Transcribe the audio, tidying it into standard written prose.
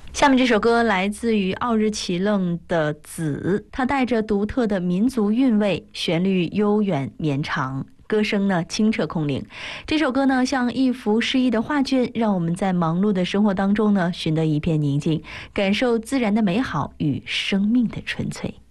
下面这首歌来自于奥日奇楞的《子》，它带着独特的民族韵味，旋律悠远绵长，歌声呢清澈空灵。这首歌呢像一幅诗意的画卷，让我们在忙碌的生活当中呢寻得一片宁静，感受自然的美好与生命的纯粹。